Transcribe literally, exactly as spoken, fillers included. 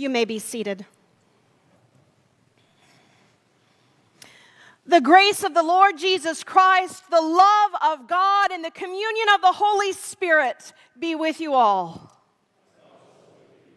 You may be seated. The grace of the Lord Jesus Christ, the love of God, and the communion of the Holy Spirit be with you all.